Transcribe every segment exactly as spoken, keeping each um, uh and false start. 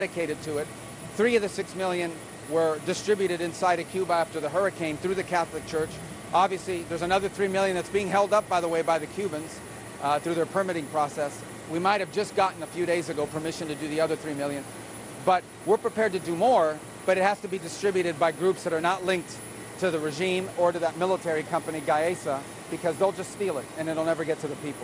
dedicated to it. Three of the six million were distributed inside of Cuba after the hurricane through the Catholic Church. Obviously, there's another three million that's being held up, by the way, by the Cubans uh, through their permitting process. We might have just gotten a few days ago permission to do the other three million. But we're prepared to do more, but it has to be distributed by groups that are not linked to the regime or to that military company, Gaesa, because they'll just steal it and it'll never get to the people.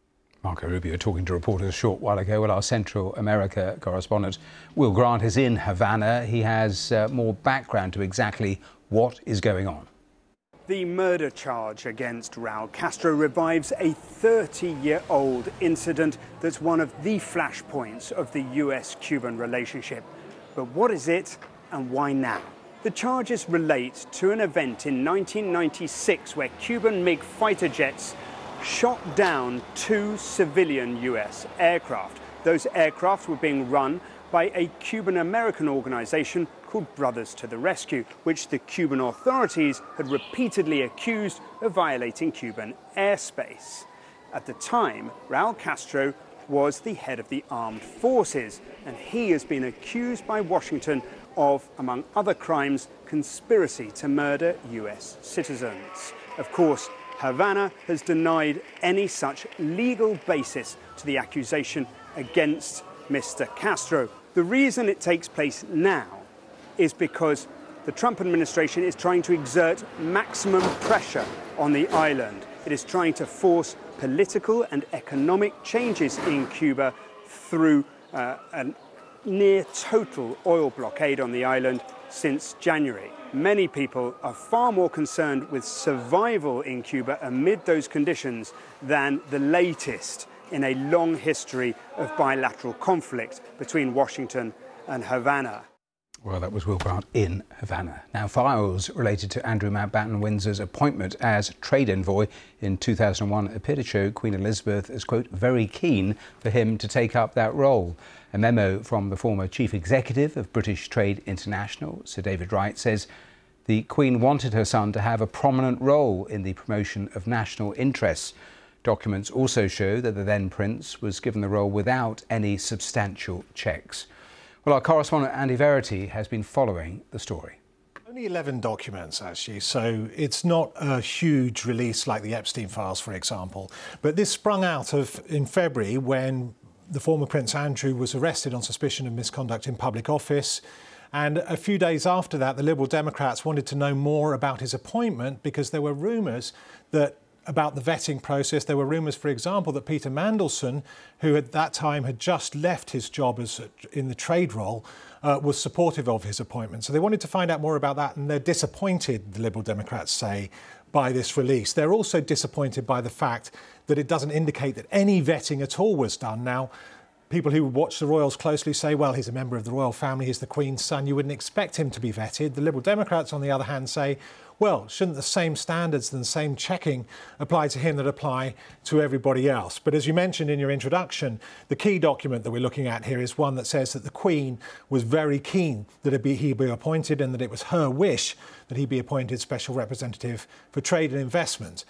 Marco Rubio talking to reporters a short while ago. Well, our Central America correspondent Will Grant is in Havana. He has uh, more background to exactly what is going on. The murder charge against Raul Castro revives a thirty-year-old incident that's one of the flashpoints of the U S Cuban relationship. But what is it and why now? The charges relate to an event in nineteen ninety-six where Cuban MiG fighter jets shot down two civilian U S aircraft. Those aircraft were being run by a Cuban-American organization called Brothers to the Rescue, which the Cuban authorities had repeatedly accused of violating Cuban airspace. At the time, Raul Castro was the head of the armed forces, and he has been accused by Washington of, among other crimes, conspiracy to murder U S citizens. Of course, Havana has denied any such legal basis to the accusation against Mister Castro. The reason it takes place now is because the Trump administration is trying to exert maximum pressure on the island. It is trying to force political and economic changes in Cuba through uh, a near total oil blockade on the island since January. Many people are far more concerned with survival in Cuba amid those conditions than the latest in a long history of bilateral conflict between Washington and Havana. Well, that was Will Grant in Havana. Now, files related to Andrew Mountbatten Windsor's appointment as trade envoy in two thousand one appear to show Queen Elizabeth is, quote, very keen for him to take up that role. A memo from the former chief executive of British Trade International, Sir David Wright, says the Queen wanted her son to have a prominent role in the promotion of national interests. Documents also show that the then Prince was given the role without any substantial checks. Well, our correspondent Andy Verity has been following the story. Only eleven documents, actually, so it's not a huge release like the Epstein files, for example. But this sprung out of in February when the former Prince Andrew was arrested on suspicion of misconduct in public office. And a few days after that, the Liberal Democrats wanted to know more about his appointment because there were rumours that about the vetting process. There were rumours, for example, that Peter Mandelson, who at that time had just left his job as in the trade role, uh, was supportive of his appointment. So they wanted to find out more about that, and they're disappointed, the Liberal Democrats say, by this release. They're also disappointed by the fact that it doesn't indicate that any vetting at all was done. Now, people who watch the royals closely say, well, he's a member of the royal family, he's the Queen's son, you wouldn't expect him to be vetted. The Liberal Democrats, on the other hand, say, well, shouldn't the same standards and the same checking apply to him that apply to everybody else? But as you mentioned in your introduction, the key document that we're looking at here is one that says that the Queen was very keen that it be, he be appointed and that it was her wish that he be appointed Special Representative for Trade and Investment.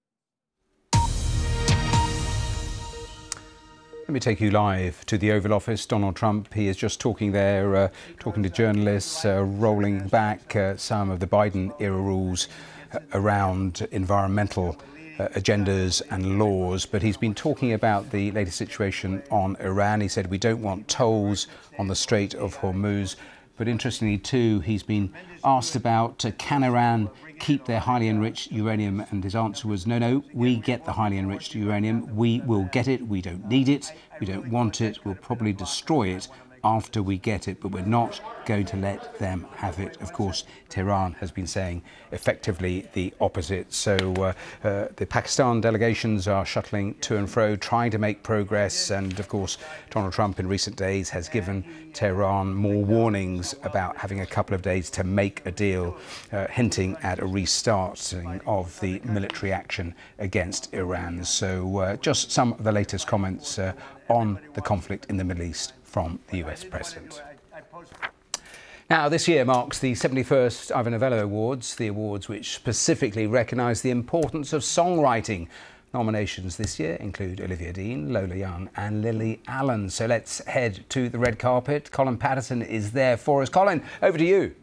Let me take you live to the Oval Office. Donald Trump, he is just talking there, uh, talking to journalists, uh, rolling back uh, some of the Biden-era rules uh, around environmental uh, agendas and laws. But he's been talking about the latest situation on Iran. He said, we don't want tolls on the Strait of Hormuz. But interestingly, too, he's been asked about uh, can Iran keep their highly enriched uranium, and his answer was no, no, we get the highly enriched uranium, we will get it, we don't need it, we don't want it, we'll probably destroy it after we get it, but we're not going to let them have it. Of course, Tehran has been saying effectively the opposite. So uh, uh, the Pakistan delegations are shuttling to and fro, trying to make progress. And of course, Donald Trump in recent days has given Tehran more warnings about having a couple of days to make a deal, uh, hinting at a restarting of the military action against Iran. So uh, just some of the latest comments uh, on the conflict in the Middle East from the U S President. Now, this year marks the seventy-first Ivor Novello Awards, the awards which specifically recognise the importance of songwriting Nominations this year include Olivia Dean, Lola Young and Lily Allen. So let's head to the red carpet. Colin Patterson is there for us. Colin, over to you.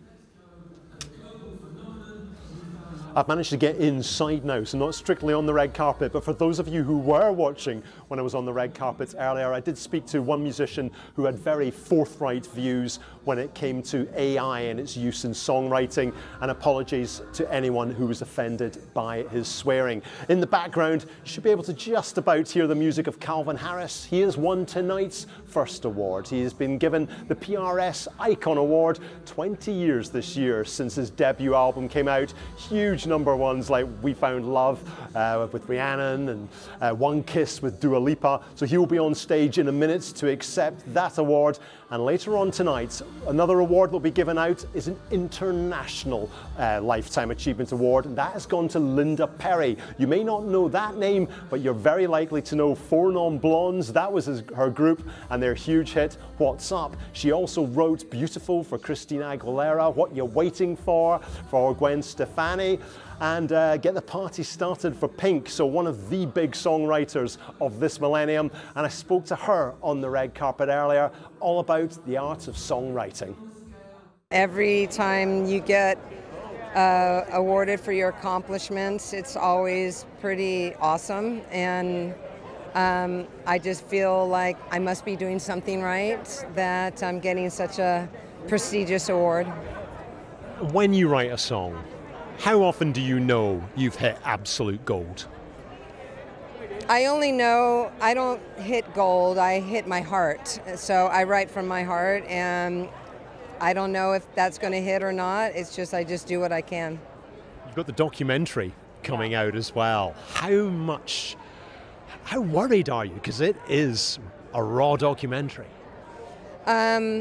I've managed to get inside now, so not strictly on the red carpet, but for those of you who were watching when I was on the red carpet earlier, I did speak to one musician who had very forthright views when it came to A I and its use in songwriting, and apologies to anyone who was offended by his swearing. In the background, you should be able to just about hear the music of Calvin Harris. He has won tonight's first award. He has been given the P R S Icon Award twenty years this year since his debut album came out. Huge number ones like We Found Love uh, with Rhiannon and uh, One Kiss with Dua Lipa. So he will be on stage in a minute to accept that award. And later on tonight, another award that will be given out is an International uh, Lifetime Achievement Award, and that has gone to Linda Perry. You may not know that name, but you're very likely to know Four Non Blondes. That was his, her group, and their huge hit, What's Up. She also wrote Beautiful for Christina Aguilera, What You're Waiting For for Gwen Stefani, and uh, Get the Party Started for Pink, so one of the big songwriters of this millennium. And I spoke to her on the red carpet earlier, all about the art of songwriting. Every time you get uh, awarded for your accomplishments, it's always pretty awesome, and um, I just feel like I must be doing something right, that I'm getting such a prestigious award. When you write a song, how often do you know you've hit absolute gold? I only know I don't hit gold, I hit my heart. So I write from my heart, and I don't know if that's going to hit or not. It's just I just do what I can. You've got the documentary coming out as well. How much, how worried are you? Because it is a raw documentary. Um,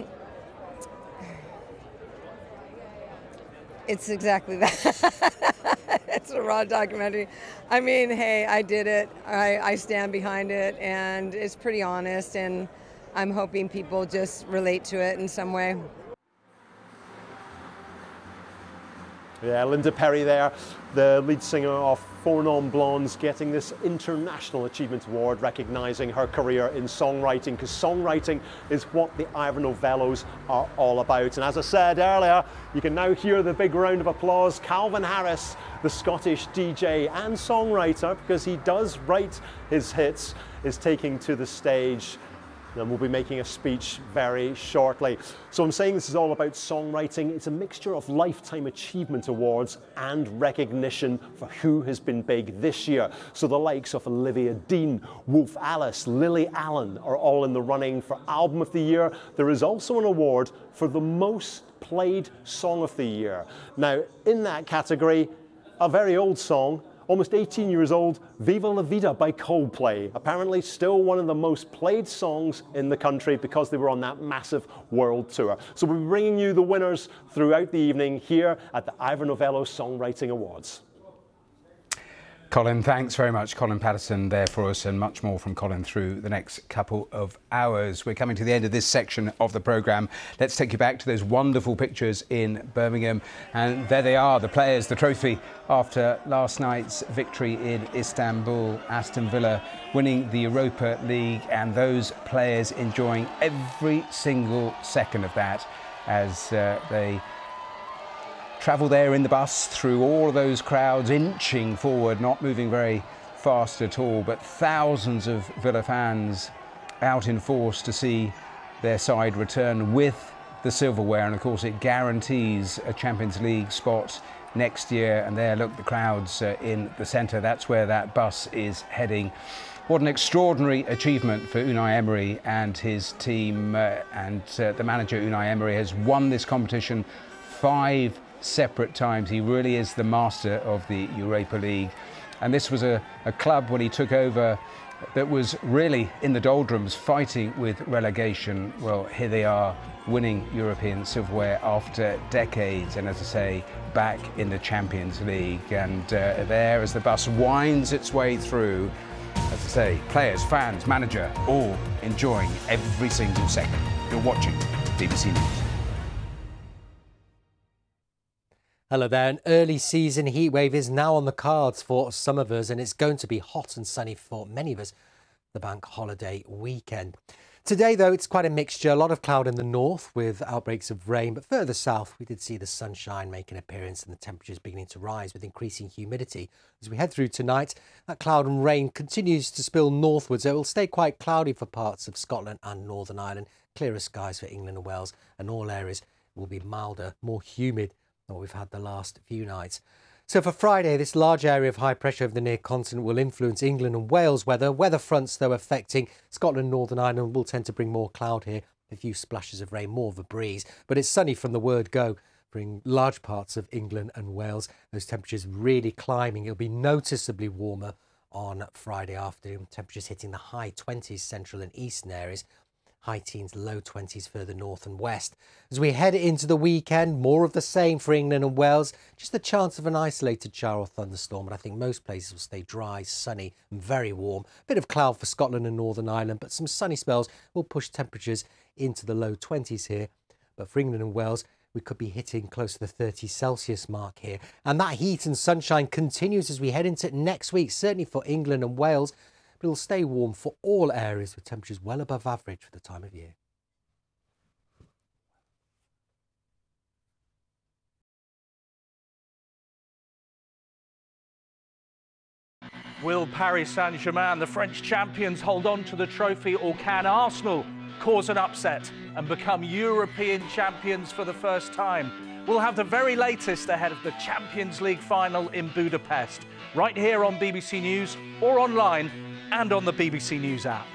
It's exactly that. It's a raw documentary. I mean, hey, I did it. I, I stand behind it, and it's pretty honest, and I'm hoping people just relate to it in some way. Yeah, Linda Perry there, the lead singer of Four Non Blondes, getting this International Achievement Award, recognising her career in songwriting, because songwriting is what the Ivor Novellos are all about. And as I said earlier, you can now hear the big round of applause. Calvin Harris, the Scottish D J and songwriter, because he does write his hits, is taking to the stage. And we'll be making a speech very shortly. So I'm saying this is all about songwriting. It's a mixture of Lifetime Achievement Awards and recognition for who has been big this year. So the likes of Olivia Dean, Wolf Alice, Lily Allen are all in the running for Album of the Year. There is also an award for the most played Song of the Year. Now, in that category, a very old song, almost eighteen years old, Viva La Vida by Coldplay. Apparently still one of the most played songs in the country because they were on that massive world tour. So we're bringing you the winners throughout the evening here at the Ivor Novello Songwriting Awards. Colin, thanks very much. Colin Patterson there for us, and much more from Colin through the next couple of hours. We're coming to the end of this section of the programme. Let's take you back to those wonderful pictures in Birmingham. And there they are, the players, the trophy after last night's victory in Istanbul. Aston Villa winning the Europa League, and those players enjoying every single second of that as uh, they travel there in the bus through all of those crowds, inching forward, not moving very fast at all, but thousands of Villa fans out in force to see their side return with the silverware. And of course it guarantees a Champions League spot next year. And there, look, the crowds uh, in the centre, that's where that bus is heading. What an extraordinary achievement for Unai Emery and his team. Uh, and uh, the manager, Unai Emery, has won this competition five separate times. He really is the master of the Europa League. And this was a, a club when he took over that was really in the doldrums, fighting with relegation. Well, here they are, winning European silverware after decades, and as I say, back in the Champions League. And uh, there, as the bus winds its way through, as I say, players, fans, manager, all enjoying every single second. You're watching B B C News. Hello there. An early season heatwave is now on the cards for some of us, and it's going to be hot and sunny for many of us the bank holiday weekend. Today, though, it's quite a mixture. A lot of cloud in the north with outbreaks of rain, but further south, we did see the sunshine make an appearance and the temperatures beginning to rise with increasing humidity. As we head through tonight, that cloud and rain continues to spill northwards. It will stay quite cloudy for parts of Scotland and Northern Ireland. Clearer skies for England and Wales, and all areas will be milder, more humid than what we've had the last few nights. So for Friday, this large area of high pressure over the near continent will influence England and Wales weather. Weather fronts, though, affecting Scotland and Northern Ireland will tend to bring more cloud here. A few splashes of rain, more of a breeze. But it's sunny from the word go, bring large parts of England and Wales. Those temperatures really climbing. It'll be noticeably warmer on Friday afternoon. Temperatures hitting the high twenties, central and eastern areas. High teens, low twenties further north and west. As we head into the weekend, more of the same for England and Wales. Just the chance of an isolated shower or thunderstorm, but I think most places will stay dry, sunny and very warm. A bit of cloud for Scotland and Northern Ireland, but some sunny spells will push temperatures into the low twenties here. But for England and Wales, we could be hitting close to the thirty Celsius mark here. And that heat and sunshine continues as we head into next week, certainly for England and Wales. But it'll stay warm for all areas with temperatures well above average for the time of year. Will Paris Saint-Germain, the French champions, hold on to the trophy, or can Arsenal cause an upset and become European champions for the first time? We'll have the very latest ahead of the Champions League final in Budapest, right here on B B C News or online and on the B B C News app.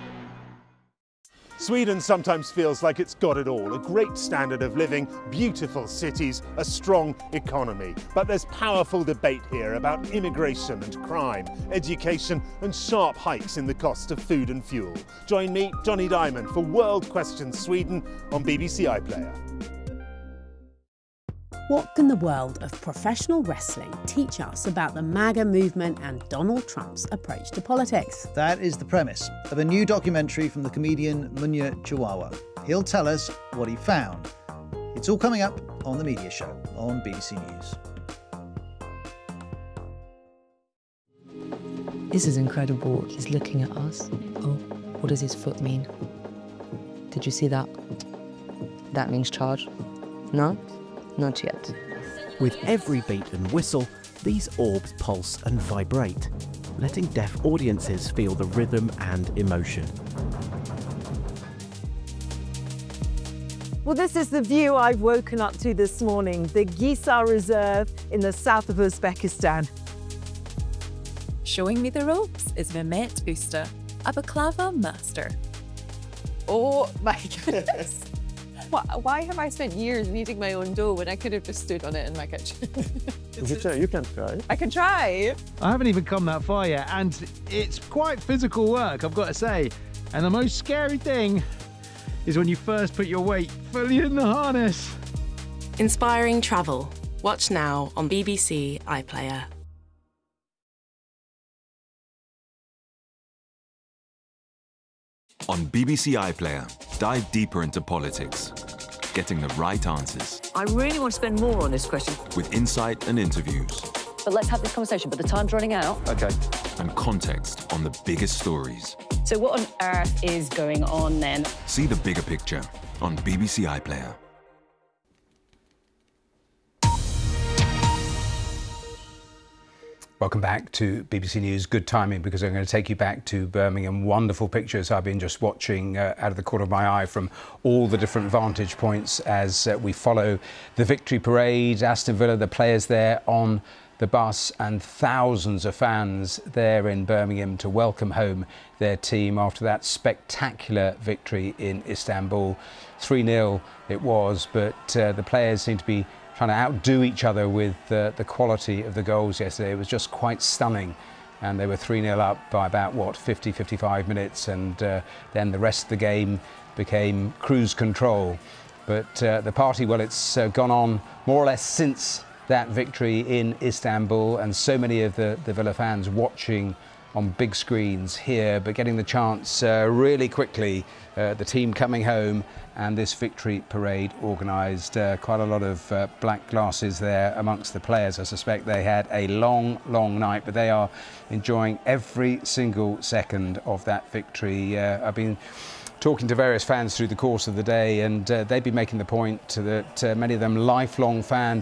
Sweden sometimes feels like it's got it all. A great standard of living, beautiful cities, a strong economy. But there's powerful debate here about immigration and crime, education and sharp hikes in the cost of food and fuel. Join me, Johnny Diamond, for World Questions Sweden on B B C iPlayer. What can the world of professional wrestling teach us about the MAGA movement and Donald Trump's approach to politics? That is the premise of a new documentary from the comedian Munya Chihuahua. He'll tell us what he found. It's all coming up on The Media Show on B B C News. This is incredible. He's looking at us. Oh, what does his foot mean? Did you see that? That means charge. No? Not yet. With every beat and whistle, these orbs pulse and vibrate, letting deaf audiences feel the rhythm and emotion. Well, this is the view I've woken up to this morning, the Gisar Reserve in the south of Uzbekistan. Showing me the ropes is Mehmet Usta, a baklava master. Oh my goodness. Why have I spent years kneading my own dough when I could have just stood on it in my kitchen? You can, you can try. I can try. I haven't even come that far yet, and it's quite physical work, I've got to say. And the most scary thing is when you first put your weight fully in the harness. Inspiring travel. Watch now on B B C iPlayer. On B B C iPlayer, dive deeper into politics, getting the right answers. I really want to spend more on this question. With insight and interviews. But let's have this conversation, but the time's running out. Okay. And context on the biggest stories. So what on earth is going on then? See the bigger picture on B B C iPlayer. Welcome back to B B C News. Good timing, because I'm going to take you back to Birmingham. Wonderful pictures I've been just watching uh, out of the corner of my eye from all the different vantage points as uh, we follow the victory parade. Aston Villa, the players there on the bus, and thousands of fans there in Birmingham to welcome home their team after that spectacular victory in Istanbul. three nil it was, but uh, the players seem to be trying to outdo each other with uh, the quality of the goals yesterday. It was just quite stunning. And they were three nil up by about, what, fifty, fifty-five minutes. And uh, then the rest of the game became cruise control. But uh, the party, well, it's uh, gone on more or less since that victory in Istanbul. And so many of the, the Villa fans watching on big screens here, but getting the chance uh, really quickly. Uh, the team coming home and this victory parade organised. Uh, quite a lot of uh, black glasses there amongst the players. I suspect they had a long, long night, but they are enjoying every single second of that victory. Uh, I've been talking to various fans through the course of the day, and uh, they'd be making the point that uh, many of them lifelong fans